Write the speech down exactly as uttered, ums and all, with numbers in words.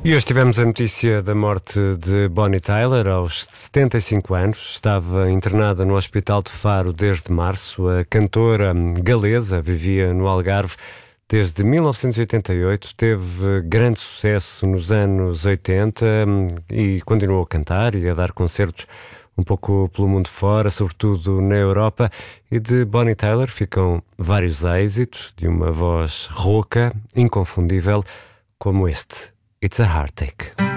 E hoje tivemos a notícia da morte de Bonnie Tyler aos setenta e cinco anos. Estava internada no Hospital de Faro desde março. A cantora galesa vivia no Algarve desde mil novecentos e oitenta e oito, teve grande sucesso nos anos oitenta e continuou a cantar e a dar concertos um pouco pelo mundo fora, sobretudo na Europa. E de Bonnie Tyler ficam vários êxitos de uma voz rouca, inconfundível, como este, It's a Heartache.